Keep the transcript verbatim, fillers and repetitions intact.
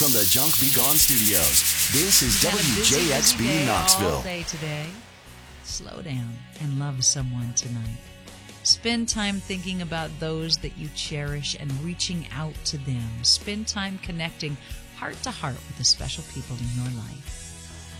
From the Junk Be Gone studios, this is You've had a W busy, J X B busy day Knoxville. all day today. Slow down and love someone tonight. Spend time thinking about those that you cherish and reaching out to them. Spend time connecting heart to heart with the special people in your life.